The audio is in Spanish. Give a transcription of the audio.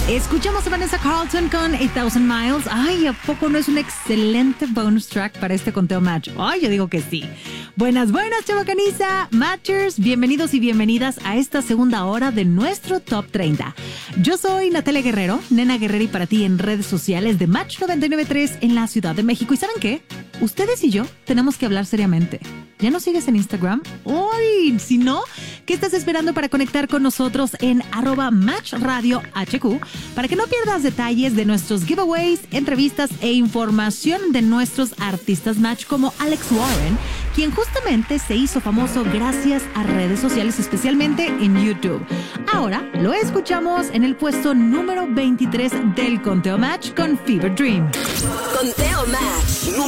Escuchamos a Vanessa Carlton con 8,000 Miles. Ay, ¿a poco no es un excelente bonus track para este conteo match? Ay, yo digo que sí. Buenas, chavacaniza, matchers. Bienvenidos y bienvenidas a esta segunda hora de nuestro Top 30. Yo soy Natalia Guerrero, Nena Guerrera, y para ti en redes sociales de Match 99.3 en la Ciudad de México. ¿Y saben qué? Ustedes y yo tenemos que hablar seriamente. ¿Ya nos sigues en Instagram? ¡Uy! Si no, ¿qué estás esperando para conectar con nosotros en @MatchRadioHQ? Para que no pierdas detalles de nuestros giveaways, entrevistas e información de nuestros artistas Match como Alex Warren, quien justamente se hizo famoso gracias a redes sociales, especialmente en YouTube. Ahora lo escuchamos en el puesto número 23 del Conteo Match con Fever Dream. Conteo Match.